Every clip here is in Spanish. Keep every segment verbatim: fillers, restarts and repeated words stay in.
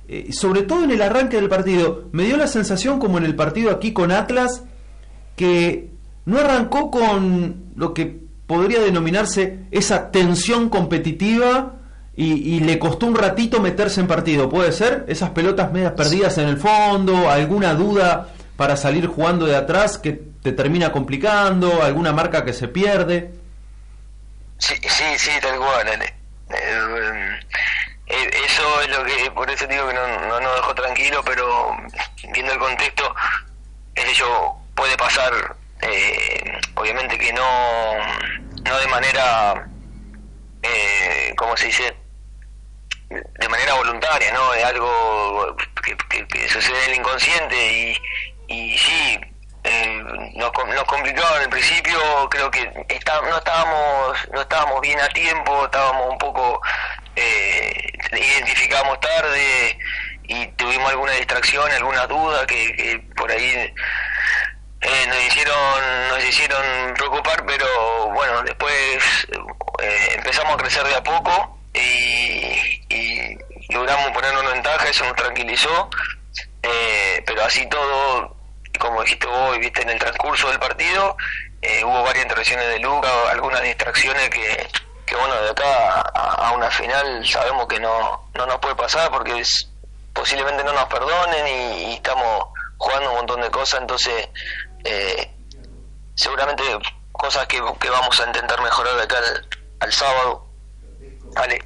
eh, sobre todo en el arranque del partido, me dio la sensación como en el partido aquí con Atlas, que no arrancó con lo que podría denominarse esa tensión competitiva y, y le costó un ratito meterse en partido. ¿Puede ser? Esas pelotas medias perdidas en el fondo, alguna duda para salir jugando de atrás que te termina complicando, alguna marca que se pierde. Sí, sí, sí, tal cual. Eh, eh, eh, eso es lo que, por eso digo que no no nos dejó tranquilo, pero viendo el contexto, eso puede pasar, eh, obviamente que no, no de manera, eh, ¿cómo se dice? De manera voluntaria, ¿no? Es algo que, que, que sucede en el inconsciente y, y sí, eh, nos, nos complicaba en el principio. Creo que está, no estábamos no estábamos bien a tiempo, estábamos un poco, eh, identificamos tarde y tuvimos alguna distracción, alguna duda que, que por ahí eh, nos hicieron nos hicieron preocupar, pero bueno, después eh, empezamos a crecer de a poco y, y logramos ponernos en ventaja. Eso nos tranquilizó, eh, pero así todo, como dijiste vos, viste en el transcurso del partido, eh, hubo varias intervenciones de Luca, algunas distracciones que, que bueno, de acá a, a una final sabemos que no, no nos puede pasar, porque es, posiblemente no nos perdonen y, y estamos jugando un montón de cosas. Entonces eh, seguramente cosas que, que vamos a intentar mejorar de acá al, al sábado. Vale.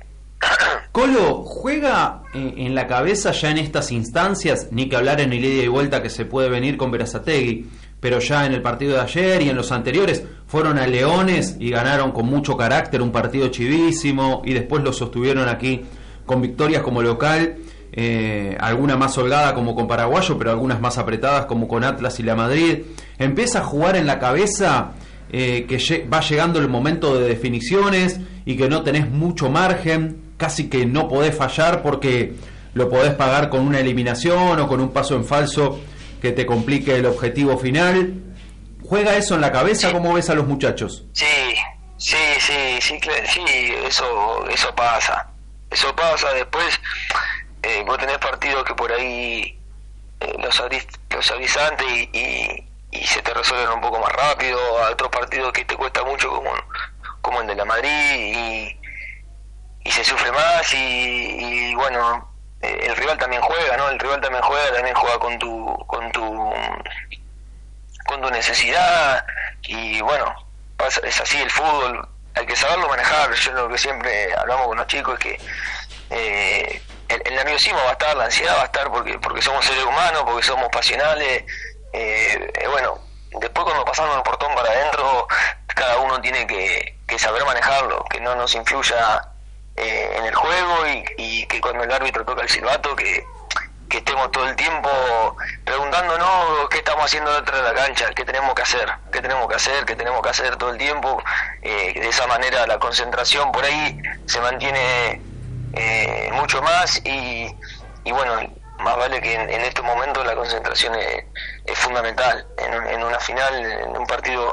Colo, ¿juega eh, en la cabeza ya en estas instancias, ni que hablar en el ida y vuelta que se puede venir con Berazategui, pero ya en el partido de ayer y en los anteriores fueron a Leones y ganaron con mucho carácter, un partido chivísimo, y después lo sostuvieron aquí con victorias como local, eh, alguna más holgada como con Paraguayo, pero algunas más apretadas como con Atlas y la Madrid? ¿Empieza a jugar en la cabeza eh, que lle- va llegando el momento de definiciones y que no tenés mucho margen, casi que no podés fallar porque lo podés pagar con una eliminación o con un paso en falso que te complique el objetivo final? ¿Juega eso en la cabeza? Sí. ¿Cómo ves a los muchachos? Sí, sí, sí, sí, cl- sí, eso, eso pasa, eso pasa. Después eh, vos tenés partidos que por ahí eh, los abrís, los abrís antes y, y, y se te resuelven un poco más rápido, a otros partidos que te cuesta mucho, como, como el de la Madrid, y, y se sufre más, y, y bueno, eh, el rival también juega, ¿no? El rival también juega, también juega con tu, con tu, con tu necesidad, y bueno, pasa, es así el fútbol, hay que saberlo manejar. Yo lo que siempre hablamos con los chicos es que eh, el, el nerviosismo va a estar, la ansiedad va a estar, porque porque somos seres humanos, porque somos pasionales, eh, eh, bueno, después cuando pasamos el portón para adentro, cada uno tiene que, que saber manejarlo, que no nos influya eh, en el juego, y, y que cuando el árbitro toca el silbato, que, que estemos todo el tiempo preguntándonos qué estamos haciendo dentro de la cancha, qué tenemos que hacer, qué tenemos que hacer, qué tenemos que hacer todo el tiempo. Eh, de esa manera la concentración por ahí se mantiene eh, mucho más, y, y bueno, más vale que en, en estos momentos la concentración es, es fundamental. En, en una final, en un partido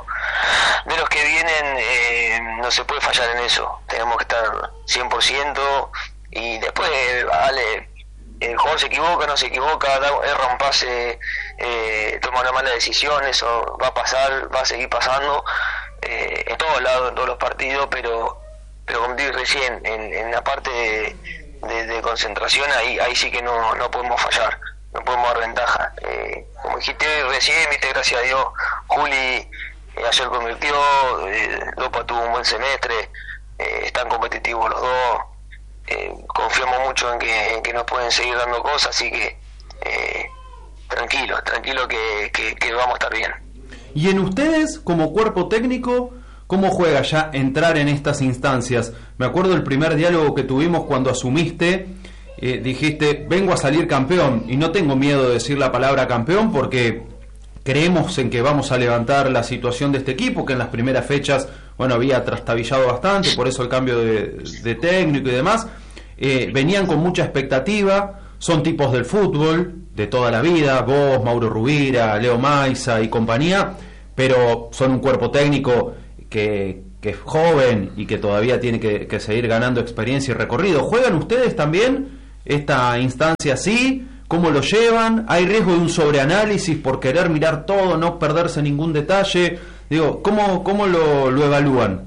de los que vienen, eh, no se puede fallar en eso. Tenemos que estar cien por ciento, y después, vale, el jugador se equivoca, no se equivoca, da, erra un pase, eh, toma una mala decisión, eso va a pasar, va a seguir pasando eh, en todos lados, en todos los partidos, pero pero como dije recién, en, en la parte de, de, de concentración, ahí ahí sí que no, no podemos fallar, no podemos dar ventaja. Eh, como dijiste recién, viste, gracias a Dios, Juli eh, ayer convirtió, eh, Lopa tuvo un buen semestre, eh, están competitivos los dos. Eh, confiamos mucho en que, en que nos pueden seguir dando cosas, así que eh, tranquilo, tranquilo que, que, que vamos a estar bien. Y en ustedes, como cuerpo técnico, ¿cómo juega ya entrar en estas instancias? Me acuerdo el primer diálogo que tuvimos cuando asumiste, eh, dijiste, vengo a salir campeón, y no tengo miedo de decir la palabra campeón porque creemos en que vamos a levantar la situación de este equipo, que en las primeras fechas, bueno, había trastabillado bastante, por eso el cambio de, de técnico y demás. Eh, venían con mucha expectativa, son tipos del fútbol de toda la vida, vos, Mauro Rubira, Leo Maiza y compañía, pero son un cuerpo técnico que, que es joven y que todavía tiene que, que seguir ganando experiencia y recorrido. ¿Juegan ustedes también esta instancia así? ¿Cómo lo llevan? ¿Hay riesgo de un sobreanálisis por querer mirar todo, no perderse ningún detalle? Digo, ¿cómo, cómo lo, lo evalúan?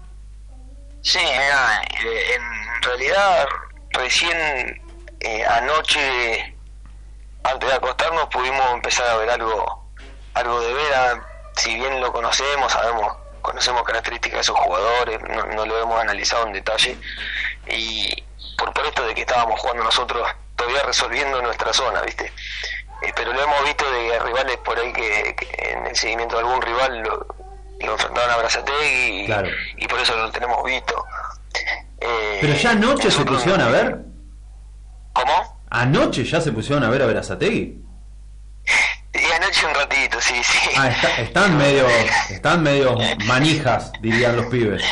Sí, mira, eh, en realidad recién eh, anoche, antes de acostarnos, pudimos empezar a ver algo, algo de Vera. Si bien lo conocemos, sabemos, conocemos características de esos jugadores, no, no lo hemos analizado en detalle, y por, por esto de que estábamos jugando nosotros todavía resolviendo nuestra zona, ¿viste? Eh, pero lo hemos visto de rivales por ahí que, que en el seguimiento de algún rival lo, lo enfrentaron a Berazategui y, claro. y por eso lo tenemos visto. Eh, pero ya anoche se pusieron a ver. ¿Cómo? ¿Anoche ya se pusieron a ver a Berazategui? Y anoche un ratito, sí, sí. Ah, está, están medio, están medio manijas, dirían los pibes.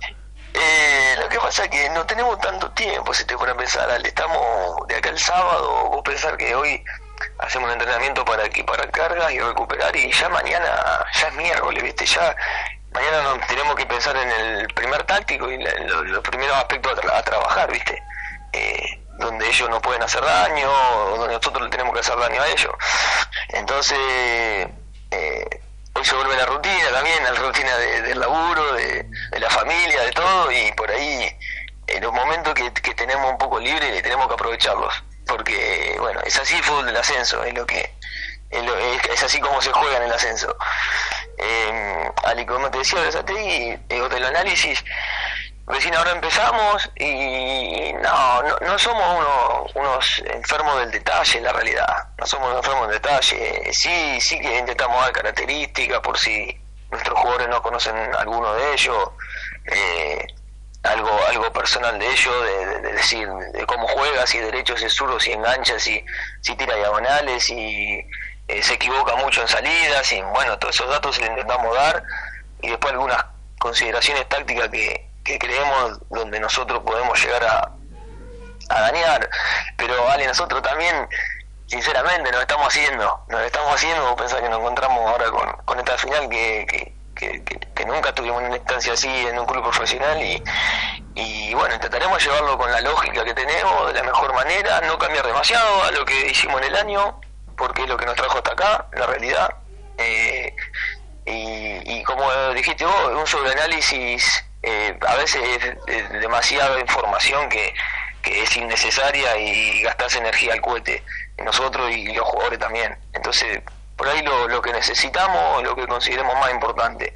Eh, lo que pasa es que no tenemos tanto tiempo, si te pones a pensar, Ale, estamos de acá el sábado, vos pensar que hoy hacemos un entrenamiento para equipar cargas y recuperar, y ya mañana, ya es miércoles, ¿viste? Ya mañana nos tenemos que pensar en el primer táctico y la, lo, los primeros aspectos a, tra- a trabajar, ¿viste? Eh, donde ellos no pueden hacer daño, donde nosotros le tenemos que hacer daño a ellos. Entonces, eh, hoy se vuelve la rutina también, la rutina de, del laburo, de, de la familia, de todo, y por ahí, en los momentos que, que tenemos un poco libre, tenemos que aprovecharlos, porque, bueno, es así el fútbol del ascenso, es lo que es, lo, es, es así como se juega en el ascenso. Eh, Ali, como te decía, Berazategui, eh, el análisis, recién ahora empezamos y no, no, no somos uno, unos enfermos del detalle, en la realidad, no somos unos enfermos del detalle. Sí, sí que intentamos dar características por si nuestros jugadores no conocen alguno de ellos, eh, algo algo personal de ellos, de, de, de decir de cómo juega, si es derecho, si es zurdo, si engancha, si, si tira diagonales, si eh, se equivoca mucho en salidas, y bueno, todos esos datos le intentamos dar, y después algunas consideraciones tácticas que que creemos donde nosotros podemos llegar a, a dañar. Pero vale, nosotros también sinceramente nos estamos haciendo nos estamos haciendo vos pensás que nos encontramos ahora con, con esta final que, que, que, que, que nunca tuvimos una instancia así en un club profesional, y, y bueno, intentaremos llevarlo con la lógica que tenemos de la mejor manera, no cambiar demasiado a lo que hicimos en el año, porque es lo que nos trajo hasta acá, la realidad. eh, y, y como dijiste vos, un sobreanálisis Eh, a veces es, es demasiada información que, que es innecesaria y gastarse energía al cohete, nosotros y los jugadores también. Entonces, por ahí lo, lo que necesitamos, lo que consideremos más importante.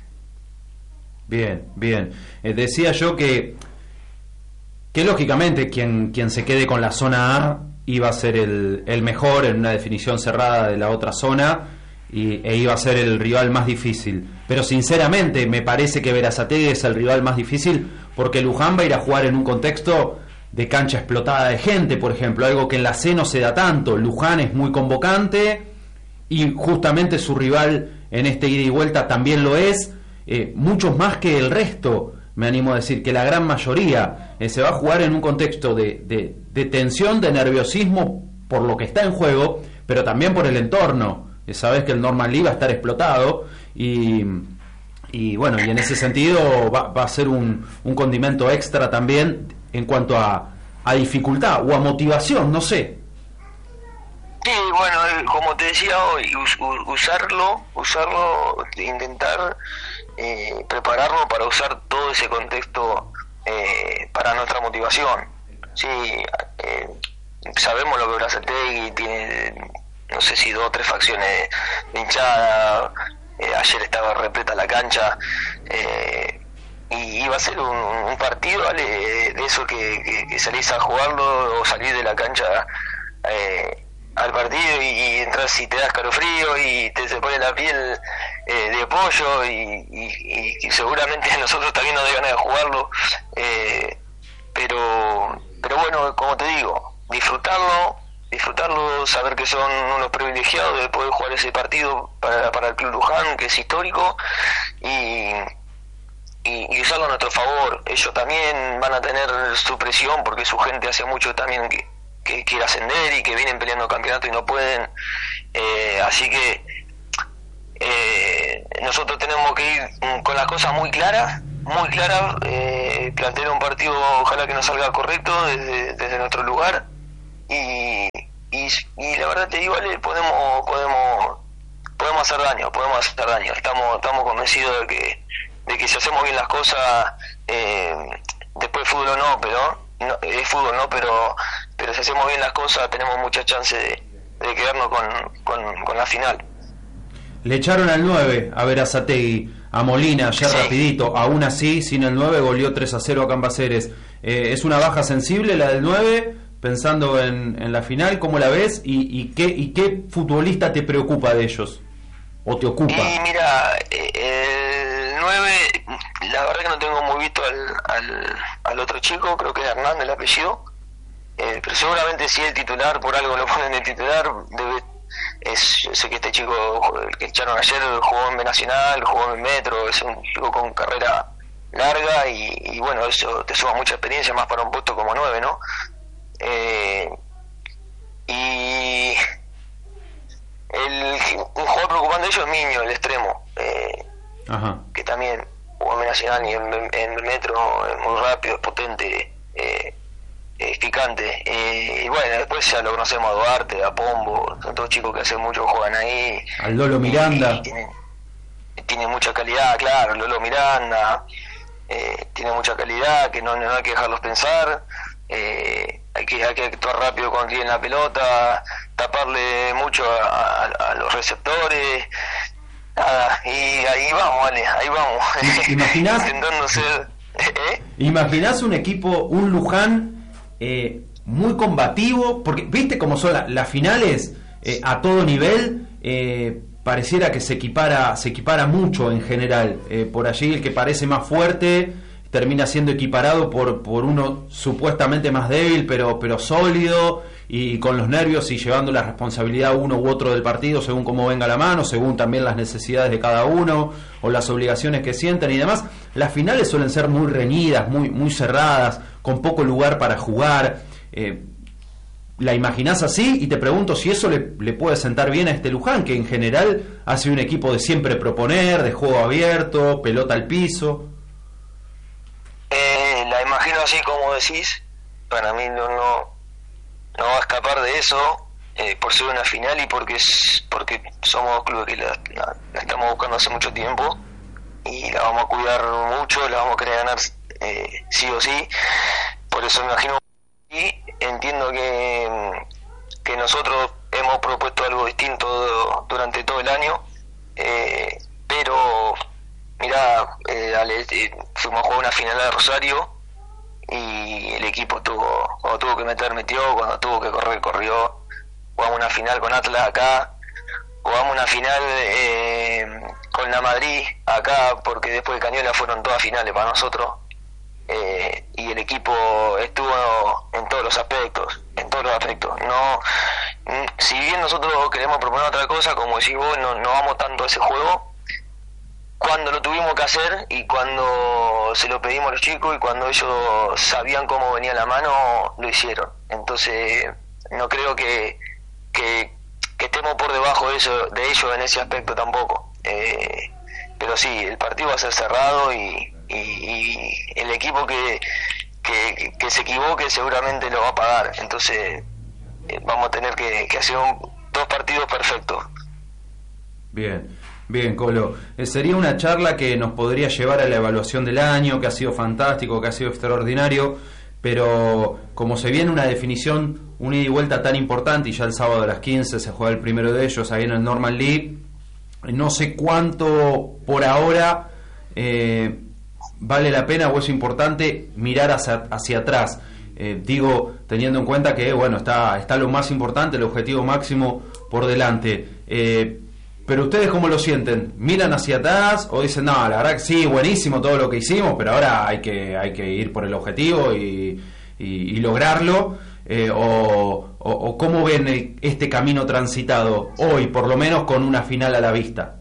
Bien, bien. Eh, decía yo que, que lógicamente quien, quien se quede con la zona A iba a ser el, el mejor en una definición cerrada de la otra zona, y, e iba a ser el rival más difícil. Pero sinceramente me parece que Berazategui es el rival más difícil, porque Luján va a ir a jugar en un contexto de cancha explotada de gente, por ejemplo, algo que en la C no se da tanto. Luján es muy convocante y justamente su rival en este ida y vuelta también lo es, eh, muchos más que el resto, me animo a decir, que la gran mayoría. Eh, se va a jugar en un contexto de, de, de tensión, de nerviosismo por lo que está en juego, pero también por el entorno. Sabes que el Norman Lee va a estar explotado, y, y bueno, y en ese sentido va, va a ser un, un condimento extra también en cuanto a, a dificultad o a motivación, no sé. Sí, bueno, como te decía hoy, us, usarlo, usarlo, intentar eh, prepararlo para usar todo ese contexto eh, para nuestra motivación. Sí, eh, sabemos lo que Berazategui tiene, no sé si dos o tres facciones de hinchada, eh, ayer estaba repleta la cancha, eh, y iba a ser un, un partido, ¿vale? De eso que, que, que salís a jugarlo o salir de la cancha eh, al partido y, y entras y te das escalofrío y te se pone la piel eh, de pollo, y, y, y seguramente a nosotros también nos da ganas de jugarlo, eh, pero, pero bueno, como te digo, disfrutarlo, disfrutarlo, saber que son unos privilegiados de poder jugar ese partido para, para el Club Luján, que es histórico, y, y, y usarlo a nuestro favor. Ellos también van a tener su presión porque su gente hace mucho también que, que quiere ascender y que vienen peleando campeonato y no pueden, eh, así que eh, nosotros tenemos que ir con las cosas muy claras, muy claras, eh, plantear un partido ojalá que nos salga correcto desde, desde nuestro lugar, y, y, y la verdad te digo, Ale, podemos podemos podemos hacer daño, podemos hacer daño. Estamos estamos convencidos de que de que si hacemos bien las cosas, eh, después fútbol no, pero no, es fútbol no, pero pero si hacemos bien las cosas tenemos mucha chance de, de quedarnos con, con, con la final. Le echaron al nueve a Berazategui, a Molina, ayer Sí. rapidito, aún así, sin el nueve, goleó tres a cero a Cambaceres. Eh, ¿Es una baja sensible la del nueve? Pensando en, en la final, ¿cómo la ves? ¿Y, y, qué, ¿Y qué futbolista te preocupa de ellos? ¿O te ocupa? Y mira, eh, el nueve, la verdad que no tengo muy visto al, al, al otro chico, creo que es Hernández el apellido, eh, pero seguramente si es titular, por algo lo ponen de titular, debe, es, yo sé que este chico, el que echaron ayer, jugó en B Nacional, jugó en Metro, es un chico con carrera larga y, y bueno, eso te suma mucha experiencia más para un puesto como nueve, ¿no? Eh, y el, un jugador preocupante de ellos es Miño, el extremo, eh, Ajá. que también jugó en Nacional y en, en Metro, es muy rápido, es potente, eh, es picante. Eh, y bueno, después ya lo conocemos a Duarte, a Pombo, son todos chicos que hace mucho juegan ahí. Al Lolo Miranda. Y, y tienen, tiene mucha calidad, claro, Lolo Miranda, eh, tiene mucha calidad, que no, no hay que dejarlos pensar. Eh, hay que hay que actuar rápido cuando tienen la pelota, taparle mucho a, a, a los receptores, nada, y ahí vamos, vale, ahí vamos. ¿Imaginás? Intentando ser, ¿eh? ¿Imaginás un equipo, un Luján eh, muy combativo? Porque viste cómo son la, las finales, eh, a todo nivel, eh, pareciera que se equipara, se equipara mucho en general. Eh, por allí el que parece más fuerte termina siendo equiparado por, por uno supuestamente más débil, pero, pero sólido, y con los nervios y llevando la responsabilidad uno u otro del partido según cómo venga la mano, según también las necesidades de cada uno o las obligaciones que sienten y demás. Las finales suelen ser muy reñidas, muy, muy cerradas, con poco lugar para jugar. Eh, ¿La imaginás así? Y te pregunto si eso le, le puede sentar bien a este Luján, que en general hace un equipo de siempre proponer, de juego abierto, pelota al piso. Eh, la imagino así como decís, para mí no no, no va a escapar de eso, eh, por ser una final y porque es, porque somos clubes que la, la, la estamos buscando hace mucho tiempo y la vamos a cuidar mucho, la vamos a querer ganar eh, sí o sí, por eso me imagino. Y entiendo que, que nosotros hemos propuesto algo distinto durante todo el año, eh, pero mirá, eh, Ale, eh, fuimos a jugar una final de Rosario y el equipo tuvo, cuando tuvo que meter, metió, cuando tuvo que correr, corrió. Jugamos una final con Atlas acá, jugamos una final eh, con la Madrid acá, porque después de Cañuelas fueron todas finales para nosotros. Eh, y el equipo estuvo en todos los aspectos, en todos los aspectos. No, si bien nosotros queremos proponer otra cosa, como decís vos, no, no vamos tanto a ese juego. Cuando lo tuvimos que hacer y cuando se lo pedimos a los chicos y cuando ellos sabían cómo venía la mano, lo hicieron. Entonces, no creo que, que, que estemos por debajo de, eso, de ellos en ese aspecto tampoco. Eh, pero sí, el partido va a ser cerrado y, y, y el equipo que, que, que se equivoque seguramente lo va a pagar. Entonces, eh, vamos a tener que, que hacer un, dos partidos perfectos. Bien. Bien, Colo, eh, sería una charla que nos podría llevar a la evaluación del año, que ha sido fantástico, que ha sido extraordinario, pero como se viene una definición, un ida y vuelta tan importante, y ya el sábado a las quince se juega el primero de ellos ahí en el Normal League, no sé cuánto por ahora eh, vale la pena o es importante mirar hacia, hacia atrás. Eh, digo, teniendo en cuenta que bueno, está, está lo más importante, el objetivo máximo por delante. Eh, Pero ustedes ¿cómo lo sienten? ¿Miran hacia atrás o dicen, no, la verdad que sí, buenísimo todo lo que hicimos, pero ahora hay que hay que ir por el objetivo y, y, y lograrlo? Eh, o, o, ¿O cómo ven el, este camino transitado hoy, por lo menos con una final a la vista?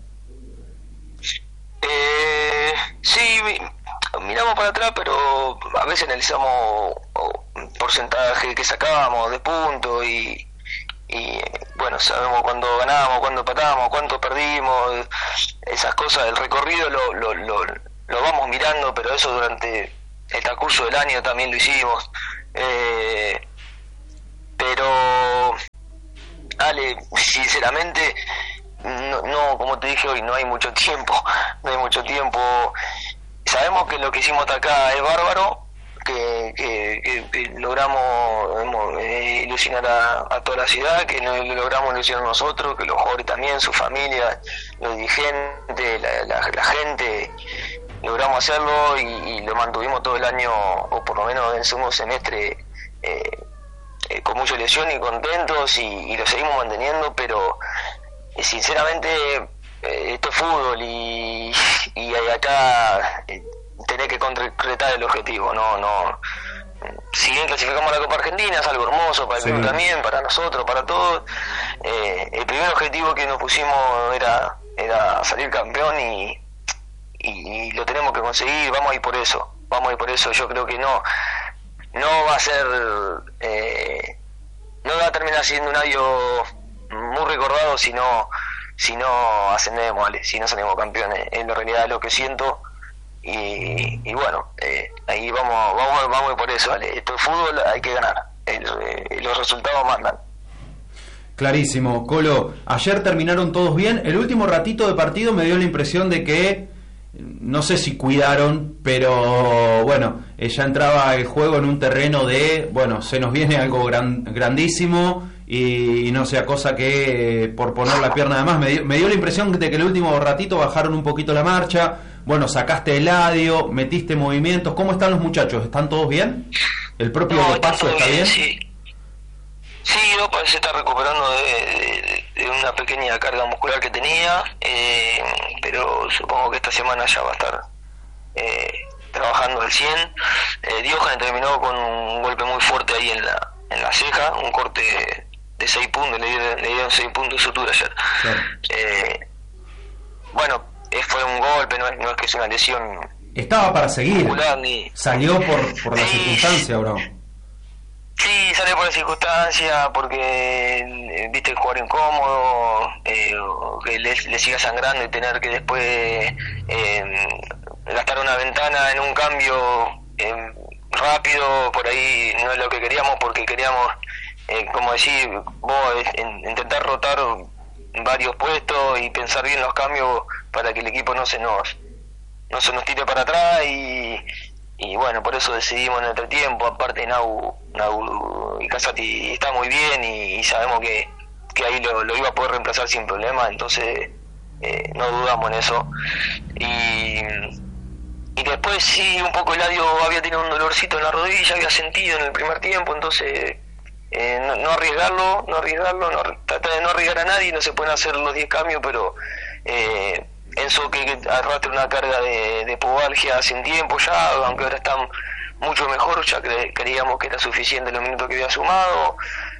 Eh, sí, miramos para atrás, pero a veces analizamos porcentaje que sacábamos de puntos y... y bueno, sabemos cuándo ganamos, cuándo empatamos, cuánto perdimos, esas cosas del recorrido lo, lo, lo, lo vamos mirando, pero eso durante el transcurso del año también lo hicimos. Eh, pero Ale, sinceramente no, no, como te dije hoy, no hay mucho tiempo, no hay mucho tiempo. Sabemos que lo que hicimos hasta acá es bárbaro, que, que, que, que logramos eh, ilusionar a, a toda la ciudad, que lo, lo logramos ilusionar nosotros, que los jugadores también, su familia, los dirigentes, la, la, la gente, logramos hacerlo y, y lo mantuvimos todo el año, o por lo menos en el segundo semestre, eh, eh, con mucha ilusión y contentos, y, y lo seguimos manteniendo, pero eh, sinceramente eh, esto es fútbol y, y acá eh, tenés que concretar el objetivo, no, no. Si bien clasificamos a la Copa Argentina, es algo hermoso para el club, sí, también, para nosotros, para todos. Eh, el primer objetivo que nos pusimos era, era salir campeón y, y, y lo tenemos que conseguir, vamos a ir por eso, vamos a ir por eso. Yo creo que no, no va a ser, eh, no va a terminar siendo un año muy recordado si no, si no ascendemos, ¿vale? Si no salimos campeones. En la realidad es lo que siento. Y, y bueno, eh, ahí vamos, vamos, vamos por eso, ¿vale? Esto es fútbol, hay que ganar, el, eh, los resultados mandan. Clarísimo, Colo. Ayer terminaron todos bien. El último ratito de partido me dio la impresión de que, no sé si cuidaron, pero bueno, ya entraba el juego en un terreno de, bueno, se nos viene algo gran, grandísimo y, y no sea cosa que eh, por poner la pierna de más. Me dio, me dio la impresión de que el último ratito bajaron un poquito la marcha. Bueno, sacaste el Eladio, metiste movimientos. ¿Cómo están los muchachos? ¿Están todos bien? ¿El propio no, Paso está bien? Sí, sí, Opa se está recuperando de, de, de una pequeña carga muscular que tenía, eh, pero supongo que esta semana ya va a estar eh, trabajando al cien. Eh, Diogen terminó con un golpe muy fuerte ahí en la en la ceja, un corte de seis puntos, le dieron, le dieron seis puntos de sutura ayer. Claro. Eh, bueno, fue un golpe, no es, no es que es una lesión. Estaba para seguir, ni... salió por, por la sí, circunstancia, bro. Sí, salió por la circunstancia, porque viste el jugar incómodo, eh, que le, le siga sangrando y tener que después eh, gastar una ventana en un cambio eh, rápido, por ahí no es lo que queríamos, porque queríamos, eh, como decir, vos, en, intentar rotar varios puestos y pensar bien los cambios para que el equipo no se nos no se nos tire para atrás y, y bueno, por eso decidimos en el entretiempo. Aparte Nau, Nau y Casati está muy bien y, y sabemos que, que ahí lo, lo iba a poder reemplazar sin problema, entonces eh, no dudamos en eso. Y, y después sí, un poco Eladio había tenido un dolorcito en la rodilla, había sentido en el primer tiempo, entonces Eh, no, no arriesgarlo, no arriesgarlo, no, tratar de no arriesgar a nadie. No se pueden hacer los diez cambios, pero eh, Enzo que, que arrastra una carga de, de pubalgia hace un tiempo ya, aunque ahora está mucho mejor, ya cre, creíamos que era suficiente los minutos que había sumado.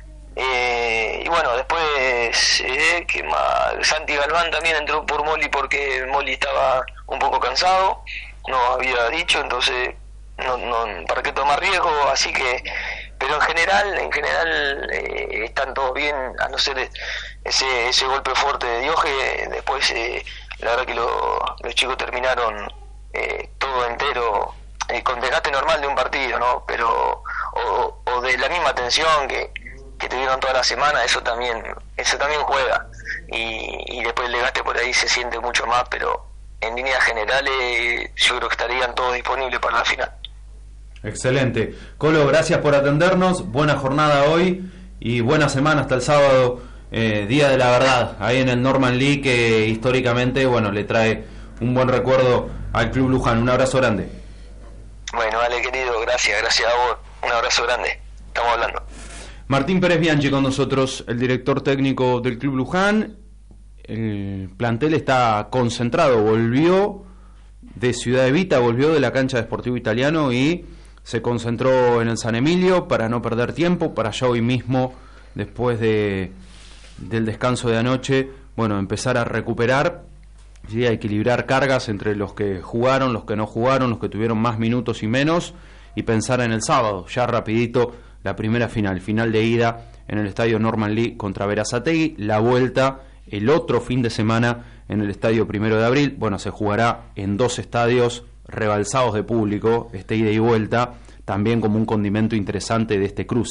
Eh, y bueno, después eh, que más, Santi Galván también entró por Molly porque Molly estaba un poco cansado, nos había dicho, entonces no, no, para qué tomar riesgo, así que, pero en general, en general eh, están todos bien, a no ser ese ese golpe fuerte de Dioge. Después eh, la verdad que lo, los chicos terminaron eh, todo entero eh, con desgaste normal de un partido, ¿no? Pero o, o de la misma tensión que, que tuvieron toda la semana, eso también eso también juega y, y después el desgaste por ahí se siente mucho más, pero en líneas generales yo creo que estarían todos disponibles para la final. Excelente. Colo, gracias por atendernos, buena jornada hoy y buena semana hasta el sábado, eh, Día de la Verdad, ahí en el Norman League, que históricamente, bueno, le trae un buen recuerdo al Club Luján. Un abrazo grande. Bueno, vale, querido, gracias, gracias a vos, un abrazo grande, estamos hablando. Martín Pérez Bianchi con nosotros, el director técnico del Club Luján. El plantel está concentrado, volvió de Ciudad Evita, volvió de la cancha de Sportivo Italiano y se concentró en el San Emilio para no perder tiempo, para ya hoy mismo, después de del descanso de anoche, bueno, empezar a recuperar, ¿sí? A equilibrar cargas entre los que jugaron, los que no jugaron, los que tuvieron más minutos y menos, y pensar en el sábado, ya rapidito, la primera final, final de ida en el estadio Norman League contra Berazategui, la vuelta el otro fin de semana en el estadio Primero de Abril. Bueno, se jugará en dos estadios rebalsados de público, este ida y vuelta, también como un condimento interesante de este cruce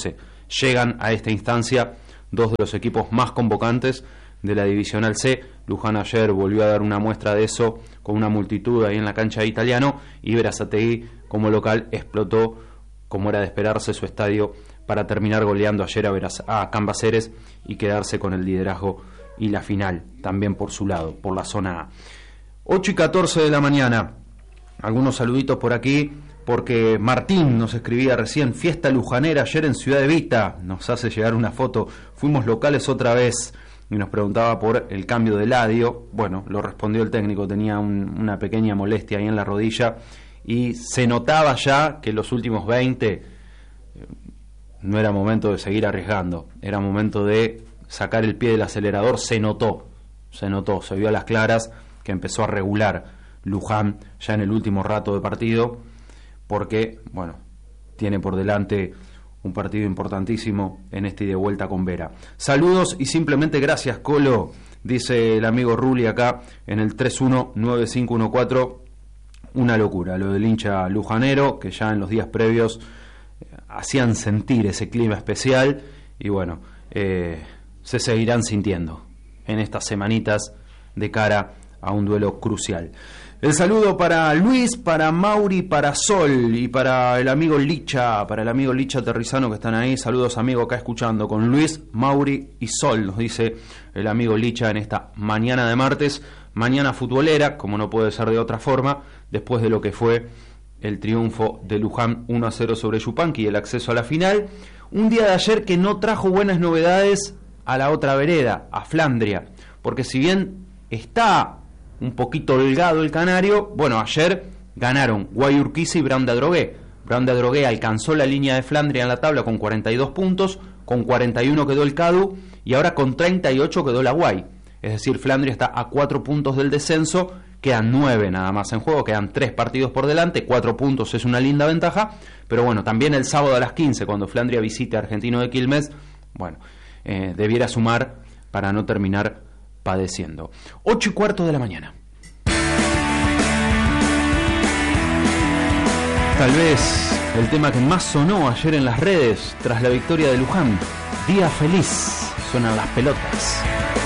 llegan a esta instancia dos de los equipos más convocantes de la Divisional C. Luján ayer volvió a dar una muestra de eso con una multitud ahí en la cancha de Italiano, y Berazategui como local explotó, como era de esperarse, su estadio para terminar goleando ayer a, Veraz- a Cambaceres y quedarse con el liderazgo y la final también por su lado, por la zona A. ocho y catorce de la mañana, algunos saluditos por aquí, porque Martín nos escribía recién: fiesta lujanera ayer en Ciudad Evita, nos hace llegar una foto, fuimos locales otra vez, y nos preguntaba por el cambio de ladio. Bueno, lo respondió el técnico, tenía un, una pequeña molestia ahí en la rodilla, y se notaba ya que los últimos veinte eh, no era momento de seguir arriesgando, era momento de sacar el pie del acelerador. Se notó, se notó, se vio a las claras que empezó a regular Luján ya en el último rato de partido, porque, bueno, tiene por delante un partido importantísimo en este ida y vuelta con Vera. Saludos y simplemente gracias, Colo, dice el amigo Rulli acá en el tres uno nueve cinco uno cuatro. Una locura lo del hincha lujanero, que ya en los días previos eh, hacían sentir ese clima especial, y bueno, eh, se seguirán sintiendo en estas semanitas de cara a un duelo crucial. El saludo para Luis, para Mauri, para Sol y para el amigo Licha, para el amigo Licha Aterrizano que están ahí. Saludos, amigo, acá escuchando con Luis, Mauri y Sol, nos dice el amigo Licha en esta mañana de martes, mañana futbolera, como no puede ser de otra forma, después de lo que fue el triunfo de Luján uno a cero sobre Yupanqui y el acceso a la final. Un día de ayer que no trajo buenas novedades a la otra vereda, a Flandria, porque si bien está un poquito holgado el canario, bueno, ayer ganaron Guayurquiza y Brown de Adrogué. Brown de Adrogué alcanzó la línea de Flandria en la tabla con cuarenta y dos puntos, con cuarenta y uno quedó el Cadu, y ahora con treinta y ocho quedó la Guay. Es decir, Flandria está a cuatro puntos del descenso, quedan nueve nada más en juego, quedan tres partidos por delante, cuatro puntos es una linda ventaja, pero bueno, también el sábado a las quince, cuando Flandria visite a Argentino de Quilmes, bueno, eh, debiera sumar para no terminar padeciendo. Ocho y cuarto de la mañana. Tal vez el tema que más sonó ayer en las redes tras la victoria de Luján. Día feliz, suenan las pelotas.